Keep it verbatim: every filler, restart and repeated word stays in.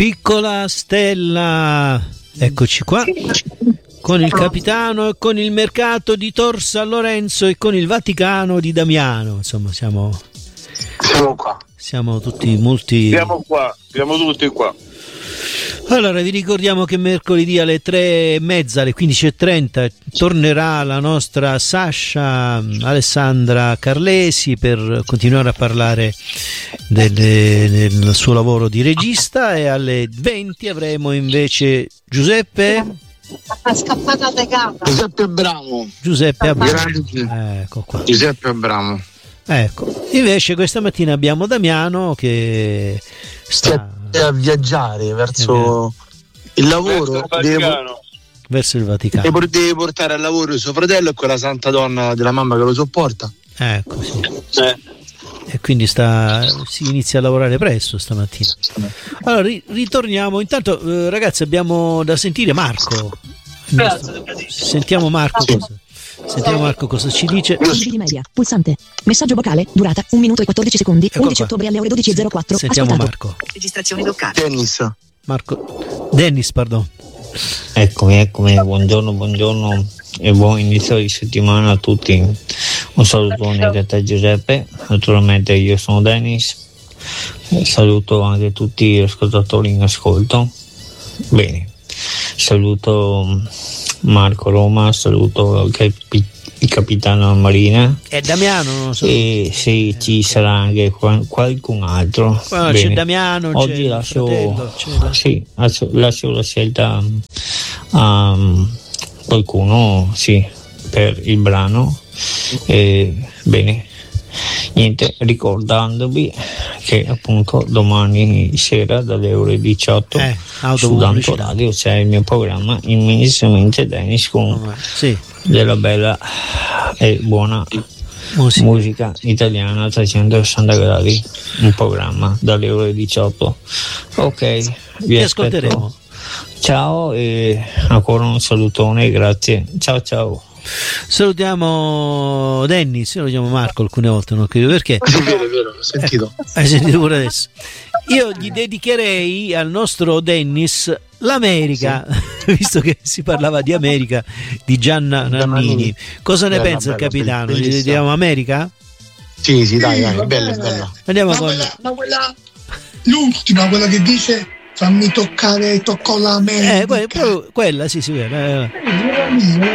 Piccola Stella, eccoci qua, con il capitano e con il mercato di Tor San Lorenzo e con il Vaticano di Damiano, insomma siamo siamo qua, siamo tutti molti, siamo qua, siamo tutti qua. Allora vi ricordiamo che mercoledì alle tre e mezza, alle quindici e trenta tornerà la nostra Sasha Alessandra Carlesi per continuare a parlare del, del suo lavoro di regista, e alle venti avremo invece Giuseppe La scappata da casa. Giuseppe Abramo. Giuseppe Abramo. Ecco qua. Giuseppe Abramo. Ecco, invece questa mattina abbiamo Damiano che sta a viaggiare verso il lavoro, verso il deve, verso il Vaticano. deve, deve portare al lavoro suo fratello e quella santa donna della mamma che lo sopporta. Ecco, sì. Eh. E quindi sta, si inizia a lavorare presto stamattina. Allora ri, ritorniamo. Intanto, eh, ragazzi, abbiamo da sentire Marco. Nostro, sentiamo Marco. Cosa, sentiamo Marco cosa ci dice. Di media, pulsante, messaggio vocale, durata un minuto e quattordici secondi, Ecco undici qua. ottobre alle ore dodici e zero quattro. Sentiamo Ascoltato. Marco. Registrazione bloccata. Tennis. Marco Dennis, pardon. Eccomi, eccomi, buongiorno, buongiorno e buon inizio di settimana a tutti. Un salutone da te Giuseppe, naturalmente io sono Dennis, saluto anche tutti gli ascoltatori in ascolto. Bene, saluto Marco Roma, saluto il, capi- il capitano Marina. È Damiano, non lo so. E se ci sarà anche qual- qualcun altro. Well, c'è Damiano, oggi c'è lascio, fratello, c'è la... sì, lascio, lascio la scelta a qualcuno, sì, per il brano. E, bene, niente, ricordandovi che appunto domani sera dalle ore diciotto eh, su Danto Radio c'è il mio programma immensamente Dennis con oh, sì. della bella e buona musica, musica italiana a trecentosessanta gradi, un programma dalle ore diciotto. Ok, vi ascolteremo. Ciao e ancora un salutone, grazie. Ciao ciao. Salutiamo Dennis, salutiamo Marco alcune volte, non credo perché. È vero, è vero, ho sentito. Eh, hai sentito pure adesso. Io gli dedicherei al nostro Dennis l'America, sì. Visto che si parlava di America, di Gianna Nannini. Cosa ne bella, pensa bella, il capitano? Gli bellissima. dedichiamo America? Sì, sì, dai, dai, bella, bella. Andiamo ma con quella, ma quella l'ultima, quella che dice fammi toccare, toccò l'America. Eh, que- quella, sì, sì, quella.